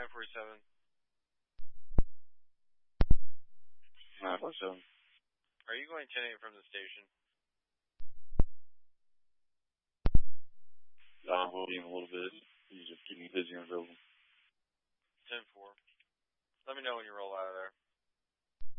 947. 947. Are you going 10-8 from the station? I will be in a little bit. You just keep me busy and available. 10-4. Let me know when you roll out of there.